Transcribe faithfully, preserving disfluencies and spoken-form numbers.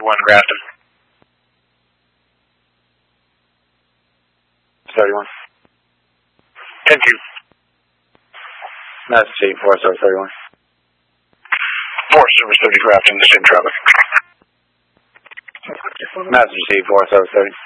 one Grafton. thirty-one. ten two. Master C, four oh thirty-one. four Silver seventy Grafton, the same traffic. Master C, four oh thirty.